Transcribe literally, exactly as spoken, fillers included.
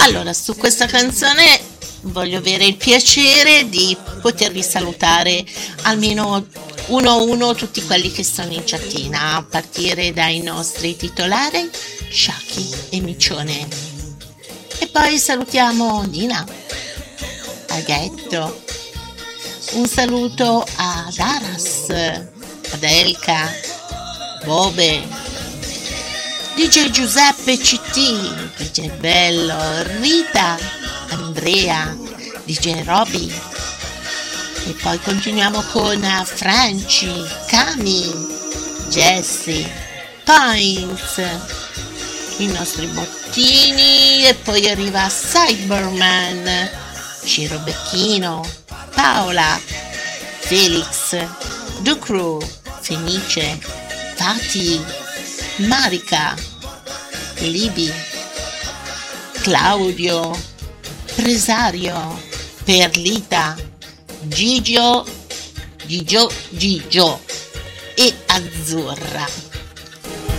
Allora, su questa canzone voglio avere il piacere di potervi salutare almeno uno a uno tutti quelli che sono in chattina, a partire dai nostri titolari, Shaki e Micione. E poi salutiamo Nina, Aghetto, un saluto ad Aras, ad Elka, Bobe, D J Giuseppe C T, D J Bello, Rita, Andrea, D J Roby. E poi continuiamo con Franci, Cami, Jesse, Points, i nostri bottini, e poi arriva Cyberman, Ciro Becchino, Paola, Felix, Ducru, Fenice, Tati, Marica, Libi, Claudio, Presario, Perlita, Gigio, Gigio, Gigio e Azzurra.